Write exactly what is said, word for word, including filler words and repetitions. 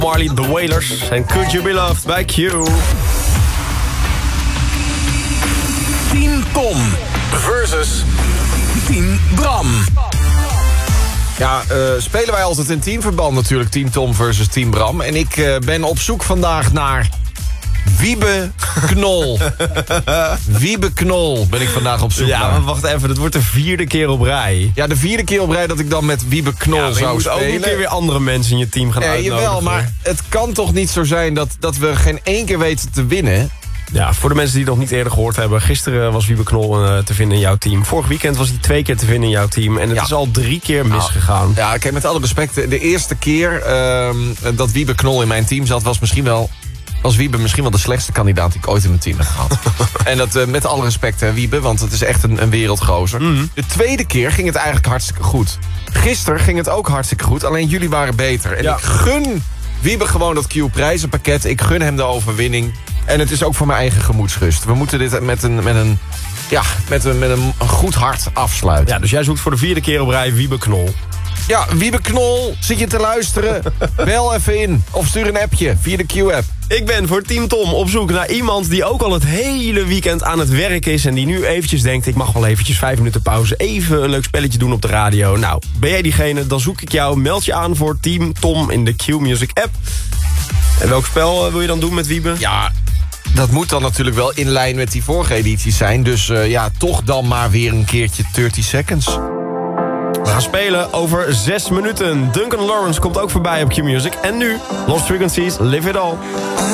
Marley, The Wailers en Could You Be Loved bij Q. Team Tom versus Team Bram. Ja, uh, spelen wij altijd in teamverband natuurlijk. Team Tom versus Team Bram. En ik uh, ben op zoek vandaag naar Wiebe Knol. Wiebe Knol ben ik vandaag op zoek ja, naar. Ja, maar wacht even. Dat wordt de vierde keer op rij. Ja, de vierde keer op rij dat ik dan met Wiebe Knol ja, zou je spelen. moet ook een keer weer andere mensen in je team gaan ja, uitnodigen. Jawel, maar het kan toch niet zo zijn dat, dat we geen één keer weten te winnen. Ja, voor de mensen die het nog niet eerder gehoord hebben. Gisteren was Wiebe Knol uh, te vinden in jouw team. Vorig weekend was hij twee keer te vinden in jouw team. En het ja. is al drie keer misgegaan. Ja, kijk, met alle respect. De eerste keer uh, dat Wiebe Knol in mijn team zat, was misschien wel... was Wiebe misschien wel de slechtste kandidaat die ik ooit in mijn team heb gehad. En dat uh, met alle respect, hè, Wiebe, want het is echt een, een wereldgozer. Mm-hmm. De tweede keer ging het eigenlijk hartstikke goed. Gisteren ging het ook hartstikke goed, alleen jullie waren beter. En ja. ik gun Wiebe gewoon dat Q-prijzenpakket. Ik gun hem de overwinning. En het is ook voor mijn eigen gemoedsrust. We moeten dit met een, met een, ja, met een, met een goed hart afsluiten. Ja, dus jij zoekt voor de vierde keer op rij Wiebe Knol. Ja, Wiebe Knol, zit je te luisteren? Bel even in of stuur een appje via de Q-app. Ik ben voor Team Tom op zoek naar iemand die ook al het hele weekend aan het werk is... en die nu eventjes denkt, ik mag wel eventjes vijf minuten pauze... even een leuk spelletje doen op de radio. Nou, ben jij diegene, dan zoek ik jou. Meld je aan voor Team Tom in de Q-Music app. En welk spel wil je dan doen met Wiebe? Ja, dat moet dan natuurlijk wel in lijn met die vorige edities zijn. Dus uh, ja, toch dan maar weer een keertje dertig seconds. We gaan spelen over zes minuten. Duncan Lawrence komt ook voorbij op Q-Music. En nu, Lost Frequencies, Live It All.